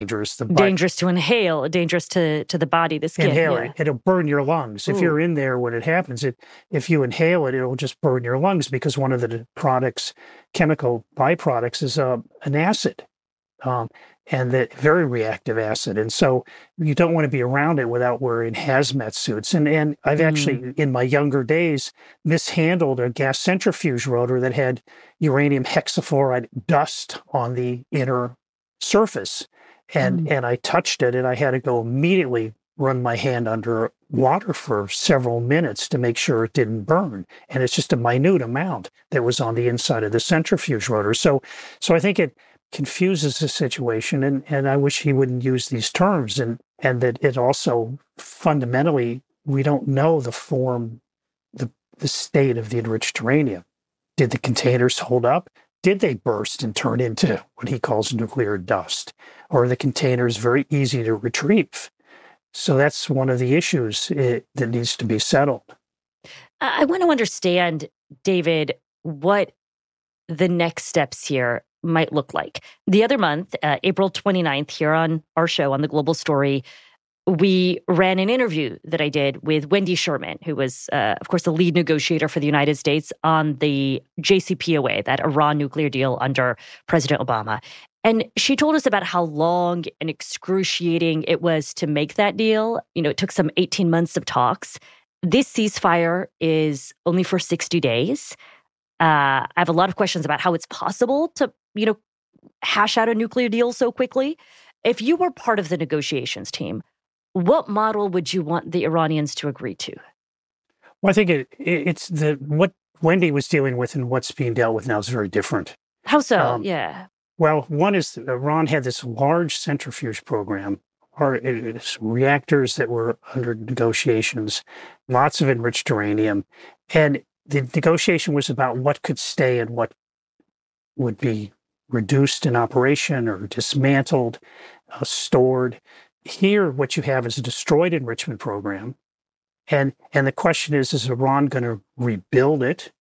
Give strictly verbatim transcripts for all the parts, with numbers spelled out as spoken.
dangerous. The dangerous to inhale, dangerous to, to the body, the skin. Inhale yeah. it. It'll burn your lungs. Ooh. If you're in there when it happens, it if you inhale it, it'll just burn your lungs because one of the products, chemical byproducts, is uh, an acid, um, and that very reactive acid. And so you don't want to be around it without wearing hazmat suits. And and I've mm. actually, in my younger days, mishandled a gas centrifuge rotor that had uranium hexafluoride dust on the inner surface. And mm. and I touched it, and I had to go immediately run my hand under water for several minutes to make sure it didn't burn. And it's just a minute amount that was on the inside of the centrifuge rotor. So so I think it confuses the situation, and, and I wish he wouldn't use these terms, and, and that it also fundamentally, we don't know the form, the, the state of the enriched uranium. Did the containers hold up? Did they burst and turn into what he calls nuclear dust? Or are the containers very easy to retrieve? So that's one of the issues it, that needs to be settled. I want to understand, David, what the next steps here might look like. The other month, uh, April twenty-ninth, here on our show, on The Global Story, we ran an interview that I did with Wendy Sherman, who was, uh, of course, the lead negotiator for the United States on the J C P O A, that Iran nuclear deal under President Obama. And she told us about how long and excruciating it was to make that deal. You know, it took some eighteen months of talks. This ceasefire is only for sixty days. Uh, I have a lot of questions about how it's possible to, you know, hash out a nuclear deal so quickly. If you were part of the negotiations team, what model would you want the Iranians to agree to? Well, I think it, it's the what Wendy was dealing with and what's being dealt with now is very different. How so? Um, yeah. Well, one is Iran had this large centrifuge program, or it's reactors that were under negotiations, lots of enriched uranium, and the negotiation was about what could stay and what would be reduced in operation or dismantled, uh, stored. Here, what you have is a destroyed enrichment program. And, and the question is, is Iran going to rebuild it?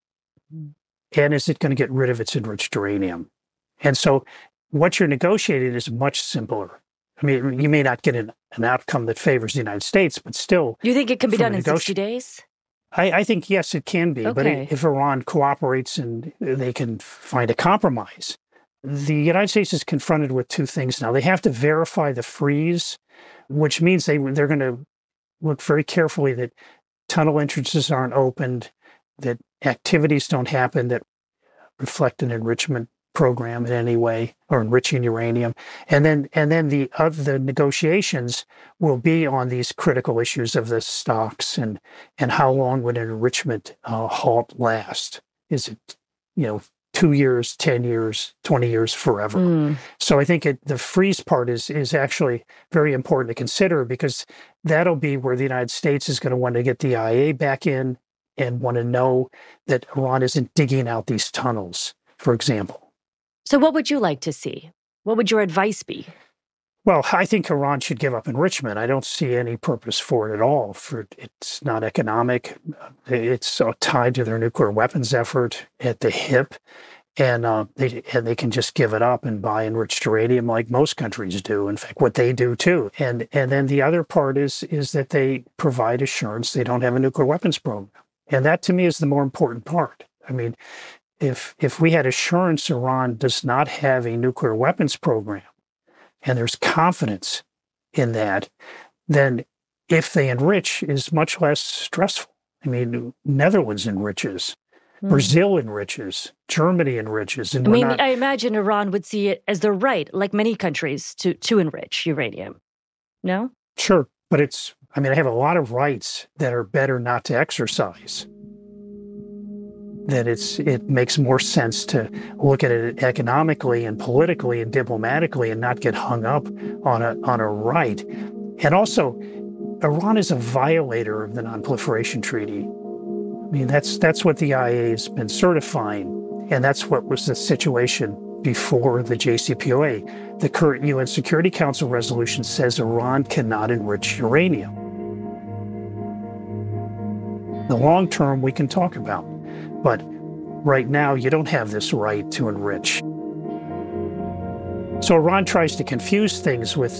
And is it going to get rid of its enriched uranium? And so what you're negotiating is much simpler. I mean, you may not get an, an outcome that favors the United States, but still. You think it can be done in sixty days? I, I think, yes, it can be. Okay. But if Iran cooperates and they can find a compromise, the United States is confronted with two things now. They have to verify the freeze, which means they, they're going to look very carefully that tunnel entrances aren't opened, that activities don't happen that reflect an enrichment program in any way, or enriching uranium. And then and then the of the negotiations will be on these critical issues of the stocks and and how long would an enrichment uh, halt last? Is it, you know, two years, ten years, twenty years, forever? Mm. So I think it, the freeze part is is actually very important to consider, because that'll be where the United States is going to want to get the I A E A back in and want to know that Iran isn't digging out these tunnels, for example. So what would you like to see? What would your advice be? Well, I think Iran should give up enrichment. I don't see any purpose for it at all. For it's not economic. It's uh, tied to their nuclear weapons effort at the hip, and uh, they and they can just give it up and buy enriched uranium like most countries do. In fact, what they do too. And and then the other part is is that they provide assurance they don't have a nuclear weapons program, and that to me is the more important part. I mean, if if we had assurance Iran does not have a nuclear weapons program, and there's confidence in that, then if they enrich, is much less stressful. I mean, Netherlands enriches, mm. Brazil enriches, Germany enriches. And I mean, not... I imagine Iran would see it as their right, like many countries, to, to enrich uranium. No? Sure. But it's, I mean, I have a lot of rights that are better not to exercise. That it's it makes more sense to look at it economically and politically and diplomatically and not get hung up on a on a right. And also, Iran is a violator of the Non-Proliferation Treaty. I mean, that's that's what the I A E A has been certifying, and that's what was the situation before the J C P O A. The current U N Security Council resolution says Iran cannot enrich uranium. The long term we can talk about. But right now, you don't have this right to enrich. So Iran tries to confuse things with